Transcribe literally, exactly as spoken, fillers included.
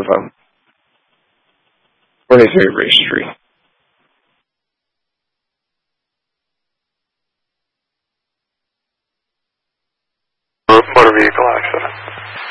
of um, twenty-three Race Street. Motor vehicle accident.